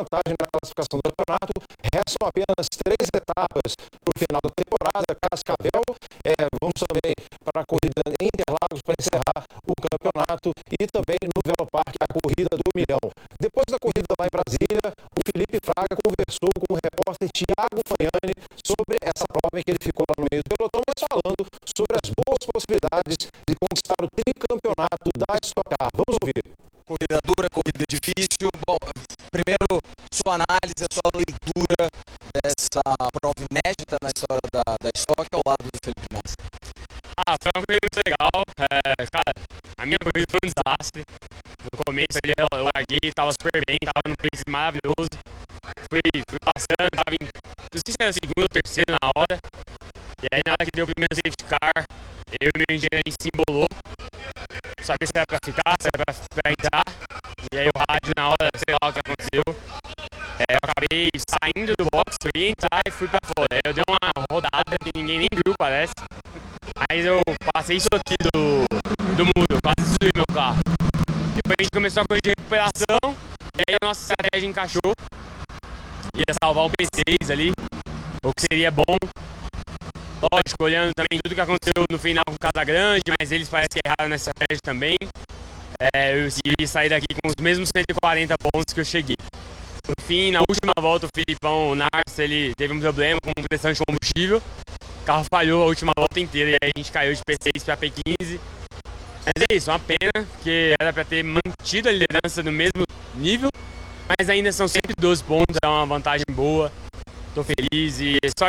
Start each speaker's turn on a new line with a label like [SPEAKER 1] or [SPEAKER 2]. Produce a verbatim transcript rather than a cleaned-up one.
[SPEAKER 1] vantagem na classificação do campeonato. Restam apenas três etapas para o final da temporada. Cascavel, é, vamos também para a corrida em Interlagos para encerrar o campeonato e também no Velopark a corrida do milhão. Depois da corrida lá em Brasília, o Felipe Fraga conversou com o repórter Thiago Fagnani sobre essa prova em que ele ficou lá no meio do pelotão, mas falando sobre as boas possibilidades de conquistar o tricampeonato da Stock Car. Vamos ouvir.
[SPEAKER 2] Corrida dura, corrida difícil. Bom, primeiro, sua análise, sua leitura dessa prova inédita na história da, da Stock ao lado do Felipe Massa.
[SPEAKER 3] Ah, foi uma corrida muito legal. É, cara, a minha corrida foi um desastre. No começo ali eu, eu larguei, tava super bem, tava num pace maravilhoso. Fui, fui passando, tava em, não sei se era segundo ou terceiro na hora. E aí na hora que deu o primeiro safety car, eu e meu engenheiro se embolou. Sabia se era pra ficar, se era pra, pra entrar. E aí o rádio na hora, sei lá o que aconteceu. É, eu acabei saindo do box, eu ia entrar e fui pra fora. Aí eu dei uma rodada que ninguém nem viu, parece. Mas eu passei isso aqui do, do muro, quase destruí meu carro. Depois a gente começou a correr de recuperação, e aí a nossa estratégia encaixou. Ia salvar o P seis ali, o que seria bom. Lógico, olhando também tudo que aconteceu no final com o Casagrande, mas eles parecem que erraram nessa estratégia também. É, eu consegui sair daqui com os mesmos cento e quarenta pontos que eu cheguei. No fim, na última volta, o Filipão, o Nars, ele teve um problema com pressão de combustível. O carro falhou a última volta inteira e aí a gente caiu de P seis para P quinze. Mas é isso, uma pena, porque era para ter mantido a liderança no mesmo nível, mas ainda são sempre doze pontos, é uma vantagem boa. Tô feliz e só